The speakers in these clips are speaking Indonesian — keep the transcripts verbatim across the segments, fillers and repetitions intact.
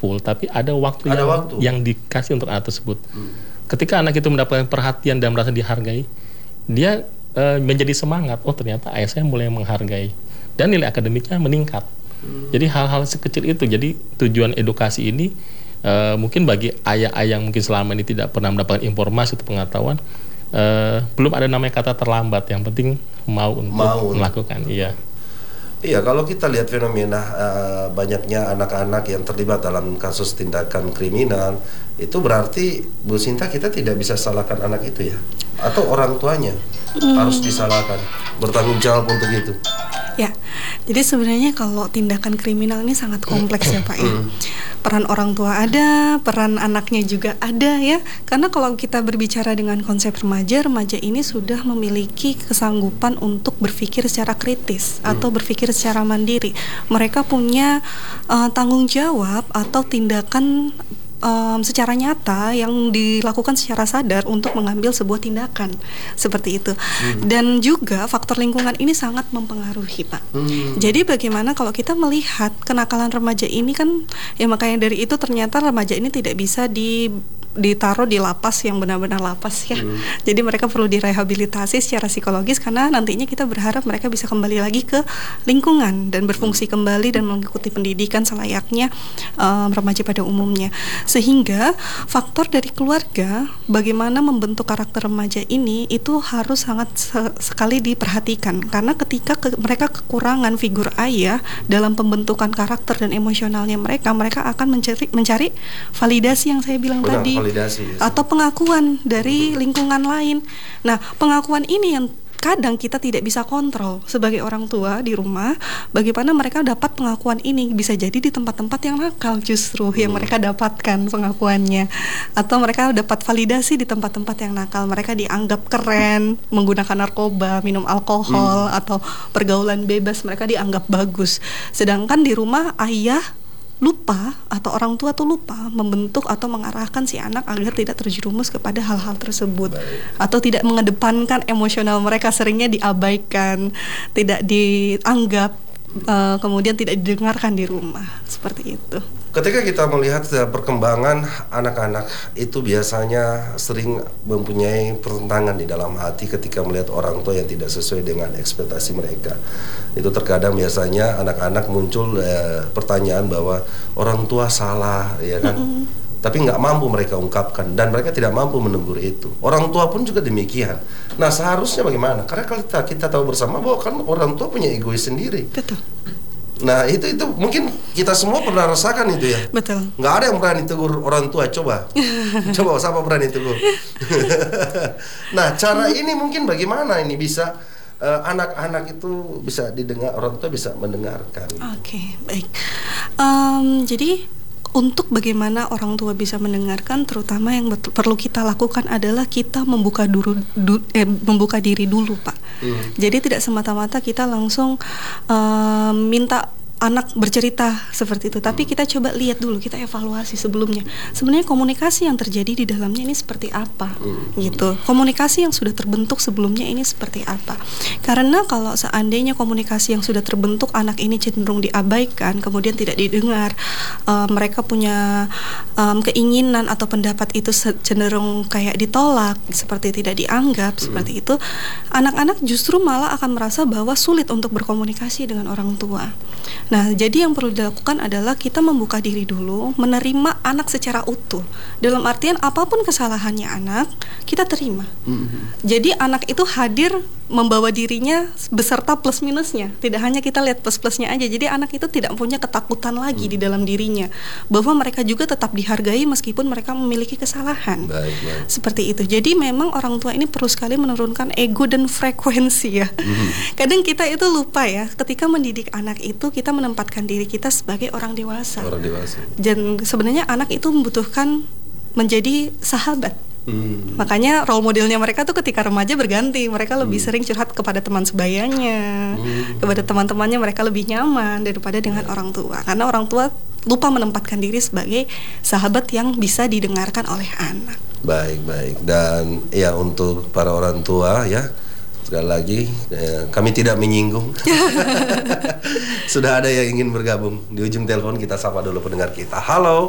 full, tapi ada waktu, ada yang, waktu yang dikasih untuk anak tersebut. Hmm. Ketika anak itu mendapatkan perhatian dan merasa dihargai, dia uh, menjadi semangat. Oh, ternyata ayah saya mulai menghargai dan nilai akademiknya meningkat. Hmm. Jadi hal-hal sekecil itu. Jadi tujuan edukasi ini uh, mungkin bagi ayah-ayah yang mungkin selama ini tidak pernah mendapatkan informasi atau pengetahuan, uh, belum ada namanya kata terlambat. Yang penting mau untuk mau. melakukan. Iya. Iya, kalau kita lihat fenomena uh, banyaknya anak-anak yang terlibat dalam kasus tindakan kriminal, itu berarti Bu Sinta kita tidak bisa salahkan anak itu ya, atau orang tuanya hmm. harus disalahkan, bertanggung jawab untuk itu. Ya, jadi sebenarnya kalau tindakan kriminal ini sangat kompleks ya Pak ya. Peran orang tua ada, peran anaknya juga ada ya. Karena kalau kita berbicara dengan konsep remaja, remaja ini sudah memiliki kesanggupan untuk berpikir secara kritis hmm. atau berpikir secara mandiri. Mereka punya uh, tanggung jawab atau tindakan Um, secara nyata yang dilakukan secara sadar untuk mengambil sebuah tindakan seperti itu. Hmm. Dan juga faktor lingkungan ini sangat mempengaruhi Pak. Hmm. Jadi bagaimana kalau kita melihat kenakalan remaja ini kan, ya makanya dari itu ternyata remaja ini tidak bisa di ditaruh di lapas yang benar-benar lapas ya. Hmm. Jadi mereka perlu direhabilitasi secara psikologis karena nantinya kita berharap mereka bisa kembali lagi ke lingkungan dan berfungsi kembali dan mengikuti pendidikan selayaknya um, remaja pada umumnya. Sehingga faktor dari keluarga bagaimana membentuk karakter remaja ini itu harus sangat se- sekali diperhatikan karena ketika ke- mereka kekurangan figur ayah dalam pembentukan karakter dan emosionalnya mereka, mereka akan mencari mencari validasi yang saya bilang Benar, tadi validasi, atau pengakuan dari lingkungan lain. Nah, pengakuan ini yang kadang kita tidak bisa kontrol sebagai orang tua di rumah, bagaimana mereka dapat pengakuan ini. Bisa jadi di tempat-tempat yang nakal justru hmm. yang mereka dapatkan pengakuannya, atau mereka dapat validasi di tempat-tempat yang nakal. Mereka dianggap keren, menggunakan narkoba, minum alkohol hmm. atau pergaulan bebas, mereka dianggap bagus. Sedangkan di rumah ayah lupa atau orang tua tuh lupa membentuk atau mengarahkan si anak agar tidak terjerumus kepada hal-hal tersebut. Baik. Atau tidak mengedepankan emosional mereka, seringnya diabaikan, tidak dianggap, uh, kemudian tidak didengarkan di rumah, seperti itu. Ketika kita melihat perkembangan anak-anak itu biasanya sering mempunyai pertentangan di dalam hati ketika melihat orang tua yang tidak sesuai dengan ekspektasi mereka. Itu terkadang biasanya anak-anak muncul eh, pertanyaan bahwa orang tua salah, ya kan? Mm-hmm. Tapi nggak mampu mereka ungkapkan dan mereka tidak mampu menegur itu. Orang tua pun juga demikian. Nah, seharusnya bagaimana? Karena kalau kita, kita tahu bersama bahwa kan orang tua punya egois sendiri. Betul. Nah itu itu mungkin kita semua pernah rasakan itu ya. Betul. Nggak ada yang berani tegur orang tua. Coba, coba siapa berani tegur? Nah cara ini mungkin bagaimana ini bisa uh, anak-anak itu bisa didengar, orang tua bisa mendengarkan. Oke, okay, baik. Um, jadi untuk bagaimana orang tua bisa mendengarkan, terutama yang betul, perlu kita lakukan adalah kita membuka dulu, du, eh, membuka diri dulu, Pak. Hmm. Jadi tidak semata-mata kita langsung uh, minta anak bercerita seperti itu, tapi kita coba lihat dulu, kita evaluasi sebelumnya. Sebenarnya komunikasi yang terjadi di dalamnya ini seperti apa, gitu. Komunikasi yang sudah terbentuk sebelumnya ini seperti apa? Karena kalau seandainya komunikasi yang sudah terbentuk anak ini cenderung diabaikan, kemudian tidak didengar, uh, mereka punya um, keinginan atau pendapat itu cenderung kayak ditolak, seperti tidak dianggap, seperti itu, anak-anak justru malah akan merasa bahwa sulit untuk berkomunikasi dengan orang tua. Nah, jadi yang perlu dilakukan adalah kita membuka diri dulu, menerima anak secara utuh. Dalam artian apapun kesalahannya anak, kita terima. Mm-hmm. Jadi anak itu hadir membawa dirinya beserta plus minusnya. Tidak hanya kita lihat plus-plusnya aja. Jadi anak itu tidak punya ketakutan lagi mm. di dalam dirinya, bahwa mereka juga tetap dihargai meskipun mereka memiliki kesalahan. Baik, baik. Seperti itu. Jadi memang orang tua ini perlu sekali menurunkan ego dan frekuensi ya. Mm-hmm. Kadang kita itu lupa ya, ketika mendidik anak itu kita menempatkan diri kita sebagai orang dewasa. Orang dewasa. Dan sebenarnya anak itu membutuhkan menjadi sahabat. Hmm. Makanya role modelnya mereka tuh ketika remaja berganti. Mereka lebih hmm. sering curhat kepada teman sebayanya, hmm. kepada teman-temannya, mereka lebih nyaman daripada dengan hmm. orang tua. Karena orang tua lupa menempatkan diri sebagai sahabat yang bisa didengarkan oleh anak. Baik, baik. Dan ya untuk para orang tua ya, sekali lagi eh, kami tidak menyinggung. Sudah ada yang ingin bergabung di ujung telepon, kita sapa dulu pendengar kita. Halo.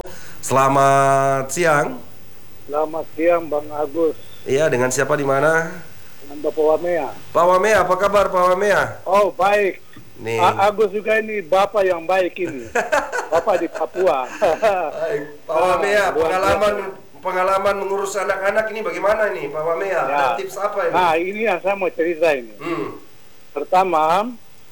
Selamat siang. Selamat siang Bang Agus. Iya, dengan siapa di mana? Dengan Bapak Wamea. Pak Wamea, apa kabar Pak Wamea? Oh, baik. Nih. A- Agus juga ini bapak yang baik ini. Bapak di Papua. Baik. Pak Wamea, pengalaman pengalaman mengurus anak-anak ini bagaimana nih Pak Wamea? Ya. Ada tips apa ini? Nah, ini yang saya mau cerita ini. Hmm. Pertama,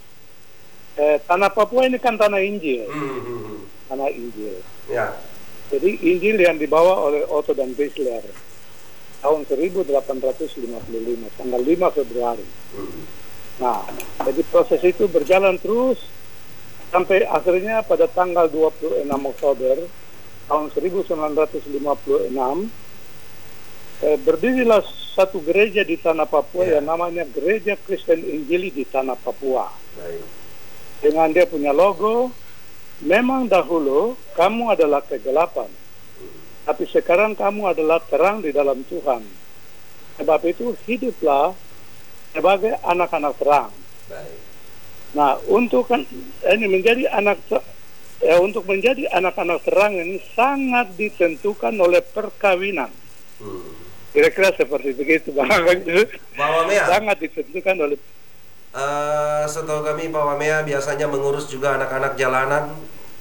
eh, tanah Papua ini kan tanah Injil. Hmm, hmm, hmm. Tanah Injil. Ya. Jadi Injil yang dibawa oleh Otto dan Wesley tahun seribu delapan ratus lima puluh lima, tanggal lima Februari. Hmm. Nah, jadi proses itu berjalan terus sampai akhirnya pada tanggal dua puluh enam Oktober tahun seribu sembilan ratus lima puluh enam eh, berdirilah satu gereja di tanah Papua Ya. yang namanya Gereja Kristen Injili di tanah Papua. Baik. Dengan dia punya logo, memang dahulu kamu adalah kegelapan, tapi sekarang kamu adalah terang di dalam Tuhan. Sebab itu hiduplah sebagai anak-anak terang. Baik. Nah, untuk kan ini menjadi anak eh, untuk menjadi anak-anak terang ini sangat ditentukan oleh perkawinan. Hmm. Kira-kira seperti begitu, Bang. Pak Wamea, Sangat ditentukan oleh. eh, setahu kami Pak Wamea biasanya mengurus juga anak-anak jalanan.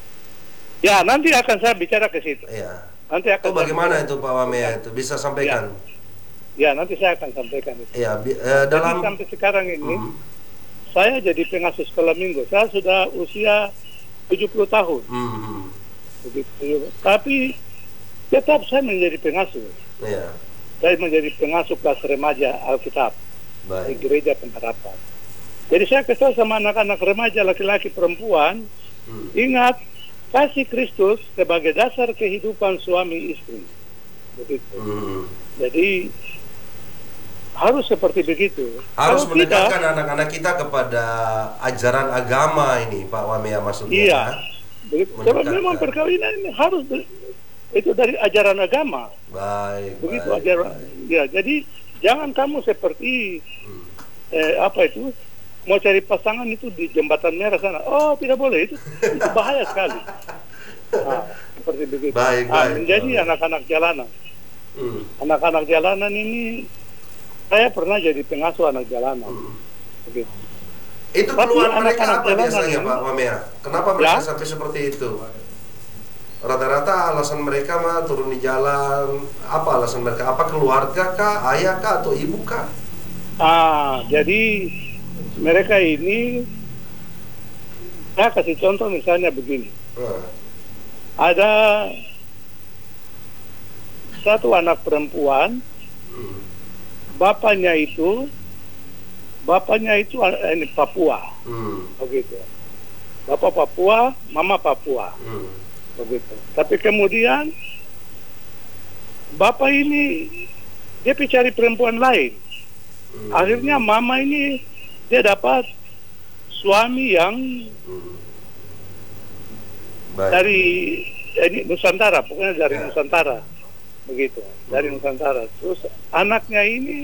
Ya, nanti akan saya bicara ke situ. Iya. Nanti akan Itu bagaimana saya- itu Pak Wamea itu bisa sampaikan? Ya, nanti saya akan sampaikan itu. Iya, bi- eh, Jadi dalam sampai sekarang ini Hmm. saya jadi pengasuh sekolah minggu. Saya sudah usia tujuh puluh tahun. Hmm, hmm. Begitu. Tapi tetap saya menjadi pengasuh. Iya. Saya menjadi pengasuh kelas remaja Alkitab di Baik. Gereja Pengharapan. Jadi saya kesal sama anak-anak remaja laki-laki perempuan. Hmm. Ingat, kasih Kristus sebagai dasar kehidupan suami istri. Begitu. Hmm. Jadi harus seperti begitu. Harus Kalau mendekatkan tidak, anak-anak kita kepada ajaran agama ini, Pak Wamea maksudnya. iya. ya? Begitu. Sebab Mendekatkan. memang perkawinan ini harus ber- itu dari ajaran agama. Baik, Begitu baik, ajaran. baik. Ya, jadi jangan kamu seperti Hmm. eh, apa itu mau cari pasangan itu di jembatan merah sana. Oh, tidak boleh, itu, itu bahaya sekali. Nah, seperti begitu. Baik, Nah, baik, menjadi baik. anak-anak jalanan. Hmm. Anak-anak jalanan ini saya pernah jadi pengasuh anak jalanan. Hmm. Begitu. Itu Tapi keluhan mereka anak-anak apa jalanan biasanya, ini- Pak Wamea? Kenapa mereka Ya? sampai seperti itu? Rata-rata alasan mereka mah turun di jalan. Apa alasan mereka? Apa keluarga kah, ayah kah, atau ibu kah? Ah, jadi mereka ini, saya kasih contoh misalnya begini. Nah, Ada satu anak perempuan, hmm. bapaknya itu, bapaknya itu eh, ini Papua, Hmm. begitu. Bapak Papua, mama Papua, Hmm. begitu. Tapi kemudian bapak ini dia pergi cari perempuan lain. Hmm. Akhirnya mama ini dia dapat suami yang Hmm. Baik. dari eh, ini Nusantara, pokoknya dari Ya. Nusantara, begitu, dari Hmm. Nusantara. Terus anaknya ini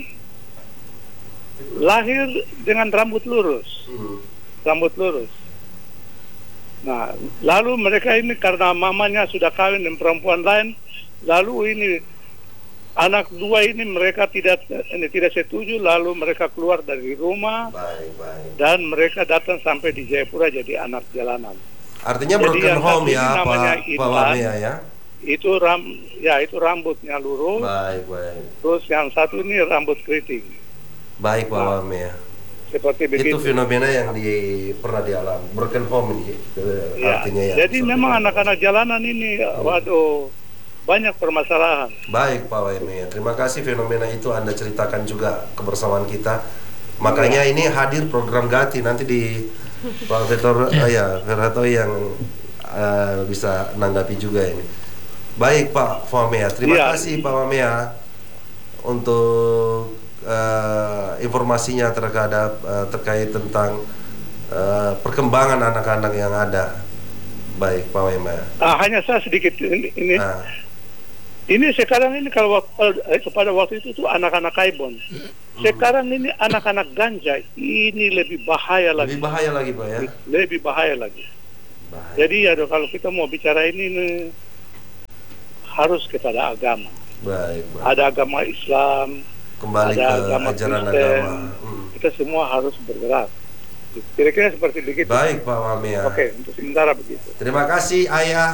lahir dengan rambut lurus, Hmm. rambut lurus. Nah, lalu mereka ini karena mamanya sudah kawin dengan perempuan lain, lalu ini anak dua ini mereka tidak ini tidak setuju, lalu mereka keluar dari rumah Baik, baik. dan mereka datang sampai di Jayapura jadi anak jalanan. Artinya Jadi broken yang home satu ya, ini namanya Pak Pak Intan. Wamea ya. Itu ram ya itu rambutnya lurus, Baik, baik. terus yang satu ini rambut keriting. Baik, Pak Nah, Wamea. Seperti Itu begitu. fenomena yang di pernah dialami, broken home ini eh, Ya, artinya ya. jadi seperti memang itu. anak-anak jalanan ini, waduh, banyak permasalahan. Baik, Pak Wamea. Terima kasih fenomena itu Anda ceritakan juga kebersamaan kita. Makanya Iya. ini hadir program Gati nanti di Pak Vetor eh, ya, Verato yang eh, bisa menanggapi juga ini. Baik, Pak Wamea. Terima Iya. kasih Pak Wamea untuk eh, informasinya terhadap eh, terkait tentang eh, perkembangan anak-anak yang ada. Baik, Pak Wamea. Ah, hanya saya sedikit ini, ini, Nah, ini sekarang ini kalau waktu, eh, pada waktu itu tuh anak-anak kaibon. Sekarang ini anak-anak ganja ini lebih bahaya lagi, lebih bahaya lagi, Pak ya. lebih bahaya lagi. Bahaya. Jadi ya kalau kita mau bicara ini nih, harus kepada agama. Baik, baik. Ada agama Islam, Kembali ada ke agama ajaran Kristen. agama. Hmm. Kita semua harus bergerak. Kira-kira seperti begitu. Baik Pak Wamea. Oke, untuk sementara begitu. Terima kasih Ayah.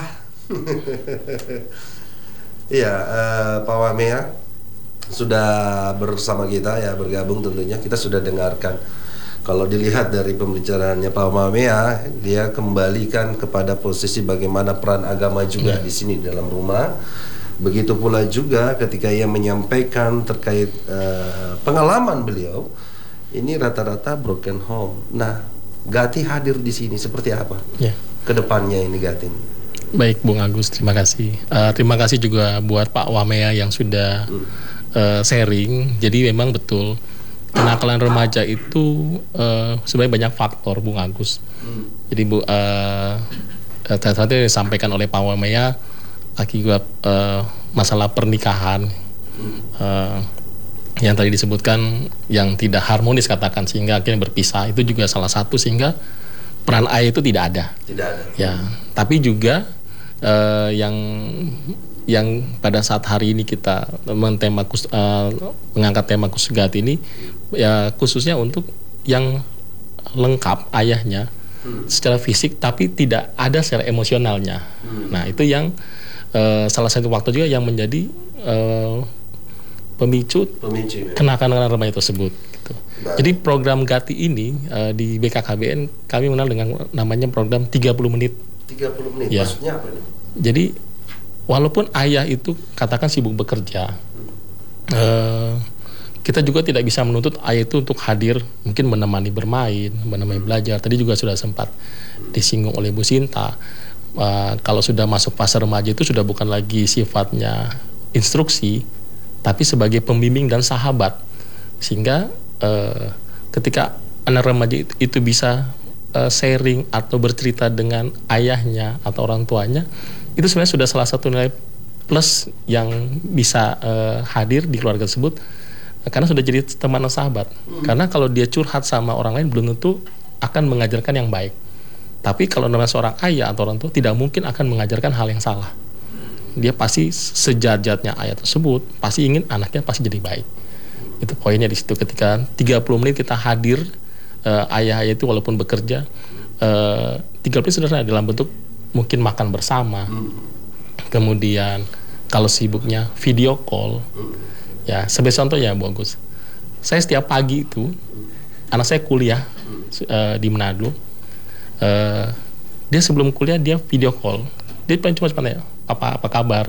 Iya, uh, Pak Wamea sudah bersama kita ya, bergabung tentunya. Kita sudah dengarkan. Kalau dilihat dari pembicaraannya Pak Wamea, dia kembalikan kepada posisi bagaimana peran agama juga hmm. di sini dalam rumah. Begitu pula juga ketika ia menyampaikan terkait uh, pengalaman beliau, ini rata-rata broken home. Nah, Gati hadir di sini seperti apa? Ya. Kedepannya ini Gati. Baik, Bung Agus, terima kasih. Uh, terima kasih juga buat Pak Wamea yang sudah hmm. uh, sharing. Jadi memang betul kenakalan remaja itu uh, sebenarnya banyak faktor, Bung Agus. Hmm. Jadi Bu, uh, tadi disampaikan oleh Pak Wamea akibat uh, masalah pernikahan. Hmm. Uh, yang tadi disebutkan yang tidak harmonis katakan sehingga akhirnya berpisah, itu juga salah satu sehingga peran ayah itu tidak ada. Tidak ada. Ya, tapi juga uh, yang yang pada saat hari ini kita mentema uh, mengangkat tema Kusgat ini ya khususnya untuk yang lengkap ayahnya hmm. secara fisik tapi tidak ada secara emosionalnya. Hmm. Nah, itu yang uh, salah satu faktor juga yang menjadi uh, pemicu, pemicu ya. kenakalan remaja tersebut. Gitu. Jadi program Gati ini uh, di B K K B N kami mengenal dengan namanya program tiga puluh menit. tiga puluh menit, ya. Maksudnya apa nih? Jadi walaupun ayah itu katakan sibuk bekerja, uh, kita juga tidak bisa menuntut ayah itu untuk hadir, mungkin menemani bermain, menemani belajar. Tadi juga sudah sempat disinggung oleh Bu Sinta. Uh, kalau sudah masuk fase remaja itu sudah bukan lagi sifatnya instruksi, tapi sebagai pembimbing dan sahabat, sehingga uh, ketika anak remaja itu, itu bisa uh, sharing atau bercerita dengan ayahnya atau orang tuanya, itu sebenarnya sudah salah satu nilai plus yang bisa uh, hadir di keluarga tersebut, uh, karena sudah jadi teman dan sahabat. Hmm. Karena kalau dia curhat sama orang lain belum tentu akan mengajarkan yang baik, tapi kalau namanya seorang ayah atau orang tua tidak mungkin akan mengajarkan hal yang salah. Dia pasti sejat-jatnya ayat tersebut pasti ingin anaknya pasti jadi baik. Itu poinnya di situ. Ketika tiga puluh menit kita hadir, uh, ayah-ayah itu walaupun bekerja, uh, tiga puluh menit sederhana dalam bentuk mungkin makan bersama. Kemudian kalau sibuknya video call. Ya, sebagai contoh ya Bu Agus. Saya setiap pagi itu anak saya kuliah uh, di Manado. Uh, dia sebelum kuliah dia video call. Dia cuma tanya apa apa kabar,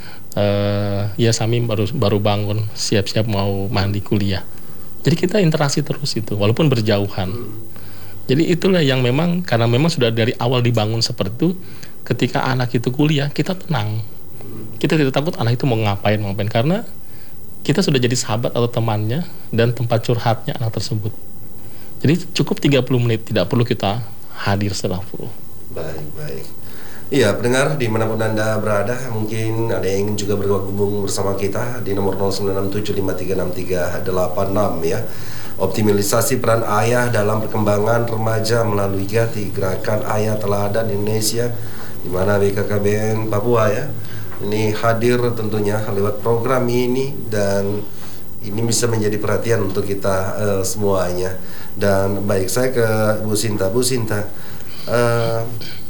uh, ya Sami baru baru bangun siap-siap mau mandi kuliah. Jadi kita interaksi terus itu walaupun berjauhan. Jadi itulah yang memang karena memang sudah dari awal dibangun seperti itu. Ketika anak itu kuliah kita tenang, kita tidak takut anak itu mau ngapain mau ngapain karena kita sudah jadi sahabat atau temannya dan tempat curhatnya anak tersebut. Jadi cukup tiga puluh menit, tidak perlu kita hadir setelah full. Baik baik. Iya, pendengar dimanapun Anda berada, mungkin ada yang ingin juga bergabung bersama kita di nomor nol sembilan enam tujuh lima tiga enam tiga delapan enam ya. Optimalisasi peran ayah dalam perkembangan remaja melalui Gati, Gerakan Ayah Teladan Indonesia, di mana B K K B N Papua ya. Ini hadir tentunya lewat program ini dan ini bisa menjadi perhatian untuk kita uh, semuanya. Dan baik, saya ke Bu Sinta. Bu Sinta, uh,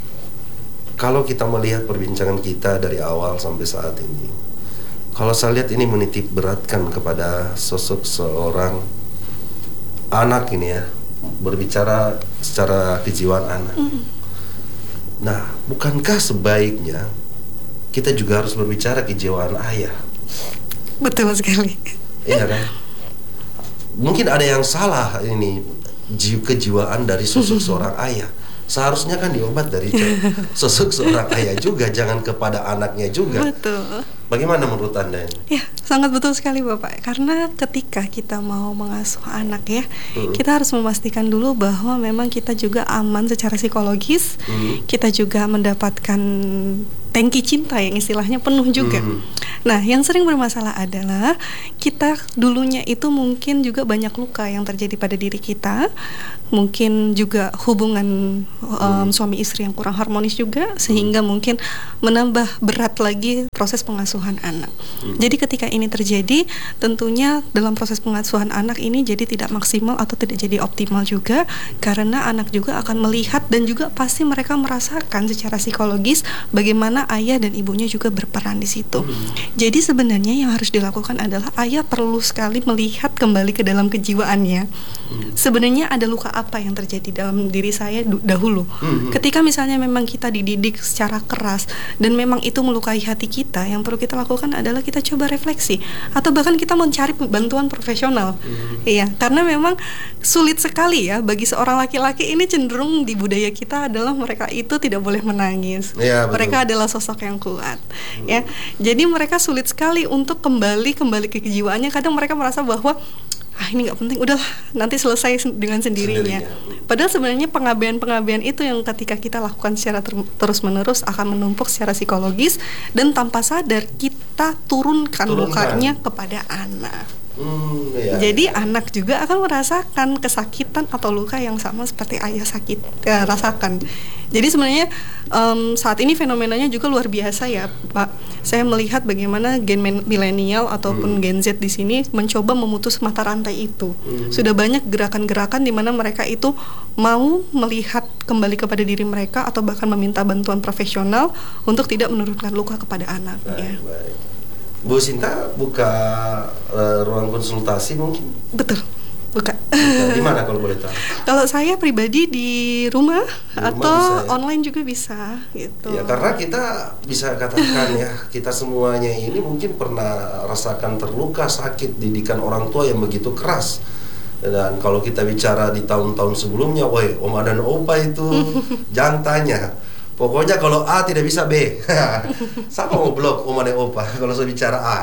kalau kita melihat perbincangan kita dari awal sampai saat ini, kalau saya lihat ini menitip beratkan kepada sosok seorang anak ini ya, berbicara secara kejiwaan anak. Mm. Nah, bukankah sebaiknya kita juga harus berbicara kejiwaan ayah? Betul sekali. Iya kan? Mungkin ada yang salah ini kejiwaan dari sosok seorang ayah. Seharusnya kan diobat dari sosok seorang ayah juga, jangan kepada anaknya juga. Betul. Bagaimana menurut Anda? Ya, sangat betul sekali Bapak. Karena ketika kita mau mengasuh anak ya, hmm. kita harus memastikan dulu bahwa memang kita juga aman secara psikologis. Hmm. Kita juga mendapatkan tangki cinta yang istilahnya penuh juga. Hmm. Nah, yang sering bermasalah adalah kita dulunya itu mungkin juga banyak luka yang terjadi pada diri kita. Mungkin juga hubungan um, suami istri yang kurang harmonis juga, sehingga mungkin menambah berat lagi proses pengasuhan anak. Hmm. Jadi ketika ini terjadi, tentunya dalam proses pengasuhan anak ini jadi tidak maksimal atau tidak jadi optimal juga, karena anak juga akan melihat dan juga pasti mereka merasakan secara psikologis bagaimana ayah dan ibunya juga berperan di situ. Hmm. Jadi sebenarnya yang harus dilakukan adalah ayah perlu sekali melihat kembali ke dalam kejiwaannya. Hmm. Sebenarnya ada luka apa yang terjadi dalam diri saya dahulu. Hmm. Ketika misalnya memang kita dididik secara keras dan memang itu melukai hati kita, yang perlu kita lakukan adalah kita coba refleksi atau bahkan kita mencari bantuan profesional. Hmm. Iya, karena memang sulit sekali ya bagi seorang laki-laki ini, cenderung di budaya kita adalah mereka itu tidak boleh menangis. Ya, mereka adalah sosok yang kuat. Hmm. Ya. Jadi mereka sulit sekali untuk kembali kembali ke kejiwaannya. Kadang mereka merasa bahwa ah ini nggak penting, udahlah nanti selesai dengan sendirinya. Sendirinya. Padahal sebenarnya pengabaian-pengabaian itu yang ketika kita lakukan secara ter- terus-menerus akan menumpuk secara psikologis dan tanpa sadar kita turunkan, turunkan. lukanya kepada anak. Hmm, iya, Jadi iya. anak juga akan merasakan kesakitan atau luka yang sama seperti ayah sakit ya, rasakan. Jadi sebenarnya um, saat ini fenomenanya juga luar biasa ya, Pak. Saya melihat bagaimana gen milenial ataupun hmm. Gen Z di sini mencoba memutus mata rantai itu. Hmm. Sudah banyak gerakan-gerakan di mana mereka itu mau melihat kembali kepada diri mereka atau bahkan meminta bantuan profesional untuk tidak menurunkan luka kepada anaknya. Baik, baik. Bu Sinta buka uh, ruang konsultasi mungkin? Betul, buka. Di mana kalau boleh tahu? Kalau saya pribadi di rumah, di rumah atau bisa, ya? Online juga bisa gitu. Ya, karena kita bisa katakan ya, kita semuanya ini mungkin pernah rasakan terluka, sakit didikan orang tua yang begitu keras. Dan kalau kita bicara di tahun-tahun sebelumnya, woi, oma dan opa itu jangan tanya. Pokoknya kalau A tidak bisa B. Sama mau blok oma dan opa kalau saya bicara A.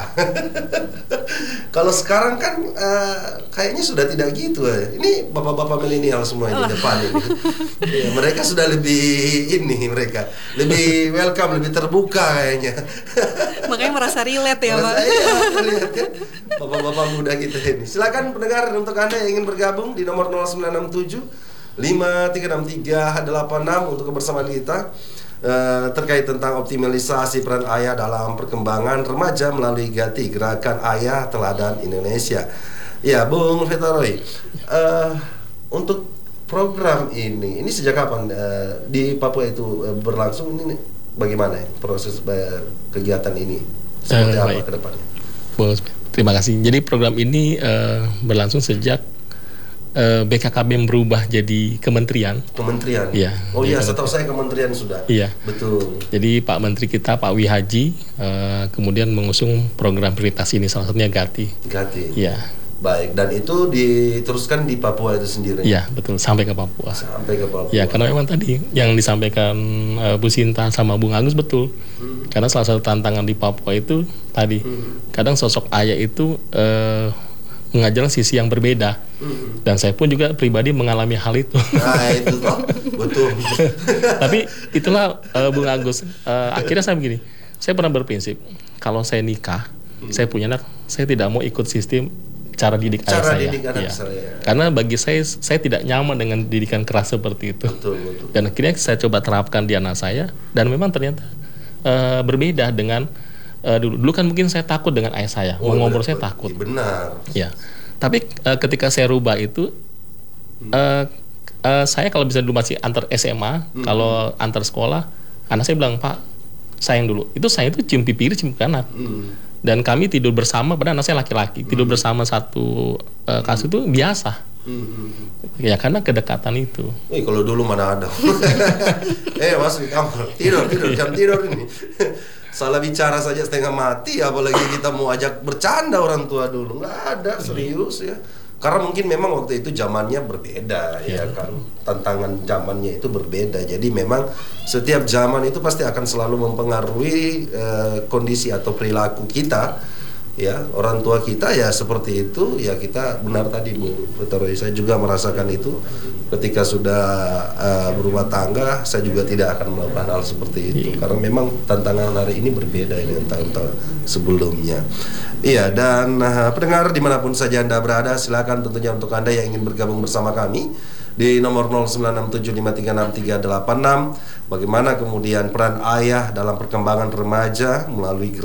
Kalau sekarang kan uh, kayaknya sudah tidak gitu ya. Ini bapak-bapak milenial semua di depan ini. Ya, mereka sudah lebih ini mereka lebih welcome, lebih terbuka kayaknya. Makanya merasa relate ya, Pak. Iya, relate kan. Bapak-bapak muda kita ini. Silakan pendengar, untuk Anda yang ingin bergabung di nomor nol sembilan enam tujuh lima tiga enam tiga delapan enam untuk kebersamaan kita uh, terkait tentang optimalisasi peran ayah dalam perkembangan remaja melalui Gati, Gerakan Ayah Teladan Indonesia. Ya, Bung Fetaroy, uh, untuk program ini, ini sejak kapan uh, di Papua itu uh, berlangsung? Ini bagaimana ya, proses uh, kegiatan ini? Seperti uh, apa baik. ke depannya? Bos, terima kasih. Jadi program ini uh, berlangsung sejak B K K B M berubah jadi kementerian. Kementerian. Iya. Oh iya, setahu saya kementerian sudah. Iya. Betul. Jadi Pak Menteri kita Pak Wihaji uh, kemudian mengusung program prioritas ini, salah satunya Gati. Gati. Iya. Baik, dan itu diteruskan di Papua itu sendiri. Iya, betul, sampai ke Papua. Sampai ke Papua. Ya, karena memang tadi yang disampaikan uh, Bu Sinta sama Bung Agus betul. Hmm. Karena salah satu tantangan di Papua itu tadi, hmm. kadang sosok ayah itu uh, mengajarkan sisi yang berbeda. Hmm. Dan saya pun juga pribadi mengalami hal itu. Nah, itu toh, betul. Tapi itulah uh, Bung Agus. Uh, akhirnya saya begini, saya pernah berprinsip, kalau saya nikah, hmm. saya punya anak, saya tidak mau ikut sistem cara didik cara ayah saya. Didik anak ya. saya. Karena bagi saya, saya tidak nyaman dengan didikan keras seperti itu. Betul, betul. Dan akhirnya saya coba terapkan di anak saya, dan memang ternyata uh, berbeda dengan uh, dulu. Dulu kan mungkin saya takut dengan ayah saya, oh, mau ngobrol saya takut. Benar. Ya. Tapi uh, ketika saya rubah itu, uh, uh, saya kalau bisa dulu masih antar S M A, hmm. kalau antar sekolah, anak saya bilang, Pak, sayang dulu. Itu sayang itu cium pipi, cium kanan. Hmm. Dan kami tidur bersama, padahal anak saya laki-laki, hmm. tidur bersama satu uh, kasur itu biasa. Hmm. Ya karena kedekatan itu. Eh kalau dulu mana ada. eh masuk di kamar, tidur, tidur, jam tidur ini. Salah bicara saja setengah mati, apalagi kita mau ajak bercanda orang tua dulu. Nggak ada, serius ya. Karena mungkin memang waktu itu zamannya berbeda, ya, ya kan. Tantangan zamannya itu berbeda. Jadi memang setiap zaman itu pasti akan selalu mempengaruhi uh, kondisi atau perilaku kita. Ya, orang tua kita ya seperti itu. Ya kita benar tadi Bu Fetaroy, saya juga merasakan itu. Ketika sudah uh, berumah tangga, saya juga tidak akan melakukan hal seperti itu. Ya. Karena memang tantangan hari ini berbeda dengan tahun-tahun sebelumnya. Iya, dan uh, pendengar dimanapun saja Anda berada, silakan tentunya untuk Anda yang ingin bergabung bersama kami di nomor nol sembilan enam tujuh lima tiga enam tiga delapan enam. Bagaimana kemudian peran ayah dalam perkembangan remaja melalui